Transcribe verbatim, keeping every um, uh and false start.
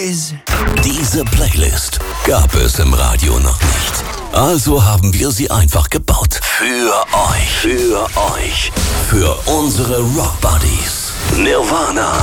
is. Diese Playlist gab es im Radio noch nicht. Also haben wir sie einfach gebaut. Für euch. Für euch. Für unsere Rock Buddies. Nirvana,